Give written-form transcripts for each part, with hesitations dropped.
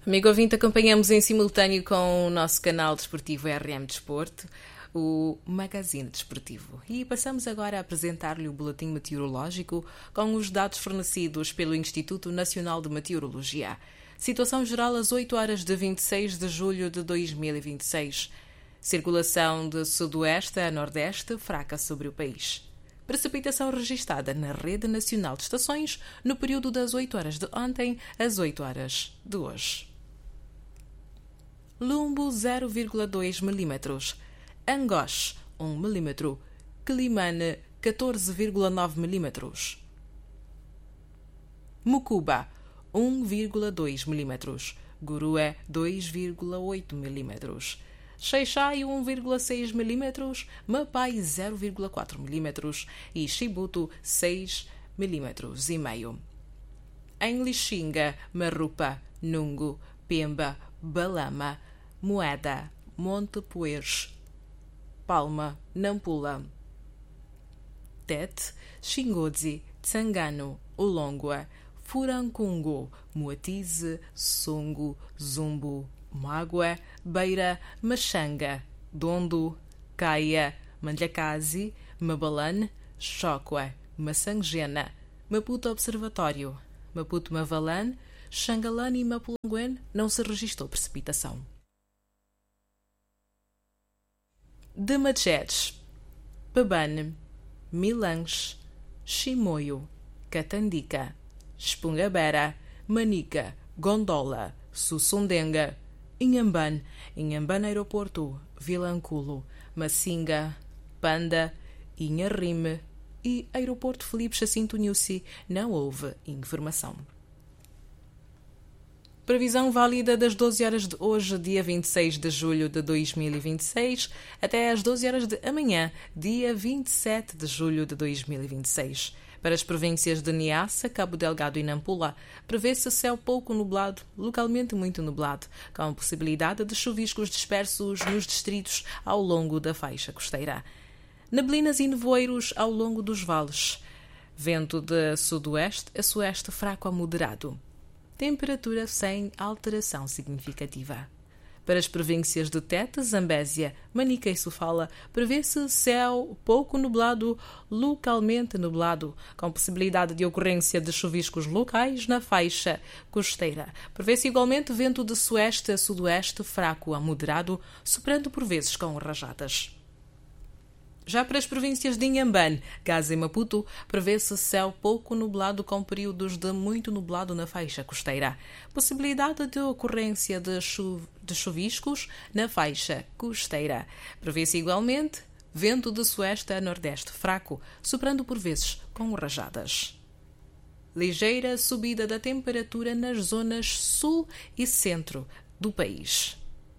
Amigo ouvinte, acompanhamos em simultâneo com o nosso canal desportivo RM Desporto, o Magazine Desportivo. E passamos agora a apresentar-lhe o boletim meteorológico com os dados fornecidos pelo Instituto Nacional de Meteorologia. Situação geral às 8 horas de 26 de julho de 2026. Circulação de sudoeste a nordeste fraca sobre o país. Precipitação registada na Rede Nacional de Estações no período das 8 horas de ontem às 8 horas de hoje. Lumbo 0,2 mm, Angoche 1 mm, Quelimane 14,9 mm, Mucuba 1,2 mm, Gurue 2,8 mm, Xai-Xai 1,6 mm, Mapai 0,4 mm e Chibuto 6 mm e meio. Em Lixinga, Marrupa, Nungo, Pemba, Balama, Moeda, Monte Pueres, Palma, Nampula, Tete, Xingodzi, Tsangano, Ulongua, Furancungo, Moatize, Songo, Zumbo, Mágua, Beira, Machanga, Dondo, Caia, Mandlakazi, Mabalane, Chocua, Massangena, Maputo Observatório, Maputo Mavalane, Xangalane e Mapulunguene não se registrou precipitação. De Machetes, Pabane, Milange, Chimoio, Catandica, Espungabera, Manica, Gondola, Sussundenga, Inhambane, Inhambane Aeroporto, Vilanculo, Massinga, Panda, Inharrime e Aeroporto Filipe Jacinto Nussi não houve informação. Previsão válida das 12 horas de hoje, dia 26 de julho de 2026, até às 12 horas de amanhã, dia 27 de julho de 2026. Para as províncias de Niassa, Cabo Delgado e Nampula, prevê-se céu pouco nublado, localmente muito nublado, com possibilidade de chuviscos dispersos nos distritos ao longo da faixa costeira. Neblinas e nevoeiros ao longo dos vales. Vento de sudoeste a sueste fraco a moderado. Temperatura sem alteração significativa. Para as províncias de Tete, Zambésia, Manica e Sofala, prevê-se céu pouco nublado, localmente nublado, com possibilidade de ocorrência de chuviscos locais na faixa costeira. Prevê-se igualmente vento de sueste a sudoeste fraco a moderado, soprando por vezes com rajadas. Já para as províncias de Inhambane, Gaza e Maputo, prevê-se céu pouco nublado com períodos de muito nublado na faixa costeira. Possibilidade de ocorrência de chuviscos na faixa costeira. Prevê-se igualmente vento de sueste a nordeste fraco, soprando por vezes com rajadas. Ligeira subida da temperatura nas zonas sul e centro do país.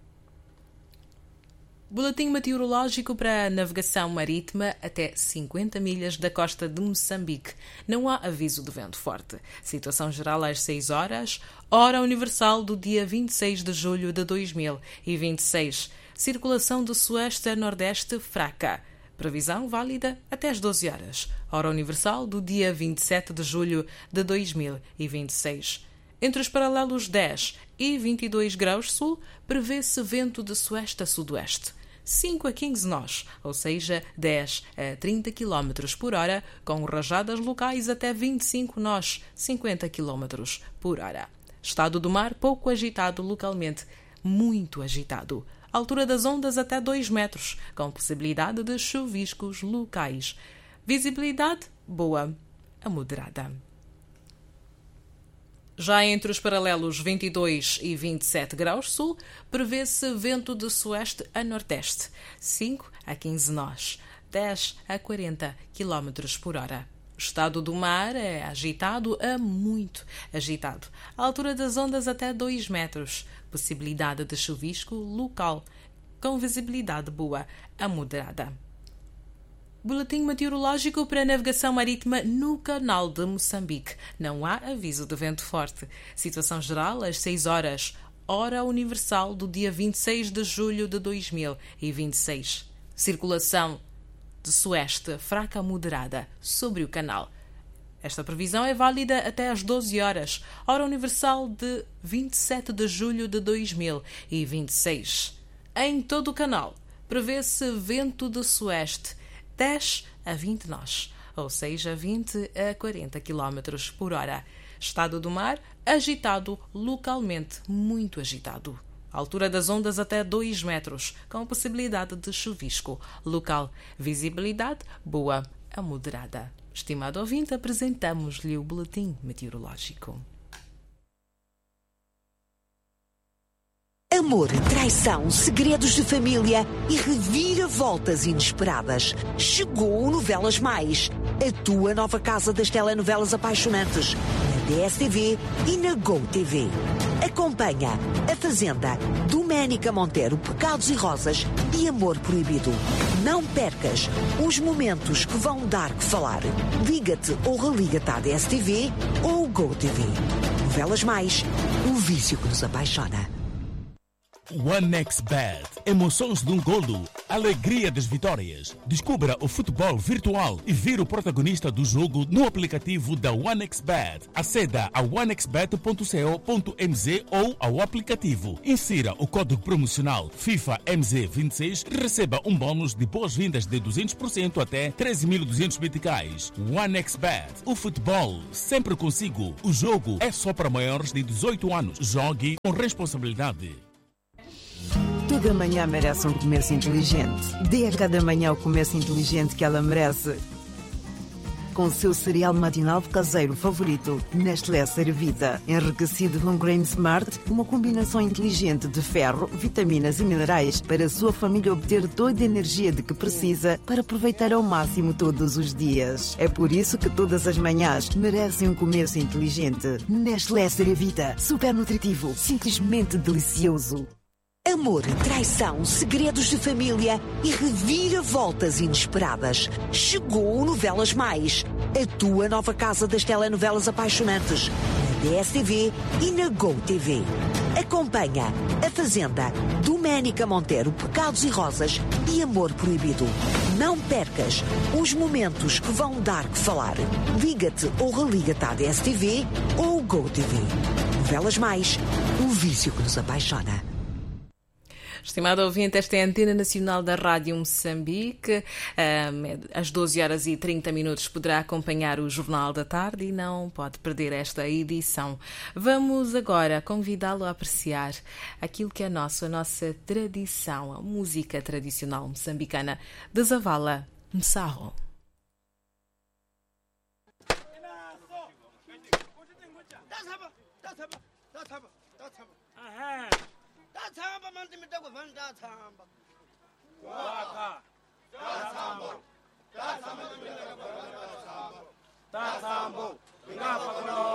Boletim meteorológico para a navegação marítima até 50 milhas da costa de Moçambique. Não há aviso de vento forte. Situação geral às 6 horas, hora universal do dia 26 de julho de 2026. Circulação de sueste a nordeste fraca. Previsão válida até às 12 horas, hora universal do dia 27 de julho de 2026. Entre os paralelos 10 e 22 graus sul, prevê-se vento de sueste a sudoeste. 5 a 15 nós, ou seja, 10 a 30 km por hora, com rajadas locais até 25 nós, 50 km por hora. Estado do mar pouco agitado localmente, muito agitado. Altura das ondas até 2 metros, com possibilidade de chuviscos locais. Visibilidade boa a moderada. Já entre os paralelos 22 e 27 graus sul, prevê-se vento de sueste a nordeste, 5 a 15 nós, 10 a 40 km por hora. O estado do mar é agitado a muito agitado. A altura das ondas até 2 metros. Possibilidade de chuvisco local, com visibilidade boa a moderada. Boletim meteorológico para a navegação marítima no Canal de Moçambique. Não há aviso de vento forte. Situação geral às 6 horas, hora universal do dia 26 de julho de 2026. Circulação de sueste fraca a moderada sobre o canal. Esta previsão é válida até às 12 horas, hora universal de 27 de julho de 2026. Em todo o canal, prevê-se vento de sueste, 10 a 20 nós, ou seja, 20 a 40 km por hora. Estado do mar, agitado, localmente muito agitado. Altura das ondas até 2 metros, com possibilidade de chuvisco. Local, visibilidade boa a moderada. Estimado ouvinte, apresentamos-lhe o boletim meteorológico. Amor, traição, segredos de família e reviravoltas inesperadas. Chegou o Novelas Mais, a tua nova casa das telenovelas apaixonantes, na DSTV e na GoTV. Acompanha A Fazenda, Doménica Monteiro, Pecados e Rosas e Amor Proibido. Não percas os momentos que vão dar que falar. Liga-te ou religa-te à DSTV ou GoTV. Novelas Mais, o vício que nos apaixona. OneXBet. Emoções de um golo. Alegria das vitórias. Descubra o futebol virtual e vira o protagonista do jogo no aplicativo da OneXBet. Aceda a onexbet.co.mz ou ao aplicativo. Insira o código promocional FIFA MZ26 e receba um bônus de boas-vindas de 200% até 13.200 meticais. OneXBet. O futebol sempre consigo. O jogo é só para maiores de 18 anos. Jogue com responsabilidade. Toda manhã merece um começo inteligente. Dê a cada manhã o começo inteligente que ela merece. Com o seu cereal matinal caseiro favorito, Nestlé Servida, enriquecido com Grain Smart, uma combinação inteligente de ferro, vitaminas e minerais para a sua família obter toda a energia de que precisa para aproveitar ao máximo todos os dias. É por isso que todas as manhãs merecem um começo inteligente. Nestlé Servida, super nutritivo, simplesmente delicioso. Amor, traição, segredos de família e reviravoltas inesperadas. Chegou o Novelas Mais, a tua nova casa das telenovelas apaixonantes, na DSTV e na GoTV. Acompanha A Fazenda, Doménica Monteiro, Pecados e Rosas e Amor Proibido. Não percas os momentos que vão dar que falar. Liga-te ou religa-te à DSTV ou GoTV. Novelas Mais, o vício que nos apaixona. Estimado ouvinte, esta é a Antena Nacional da Rádio Moçambique. Às 12 horas e 30 minutos poderá acompanhar o Jornal da Tarde e não pode perder esta edição. Vamos agora convidá-lo a apreciar aquilo que é a nossa tradição, a música tradicional moçambicana. Desavala Msarro. Dathamba manje mitako van dathamba. Waka. Dathamba. Dathamba mitako van dathamba. Dathamba. Ngapha khona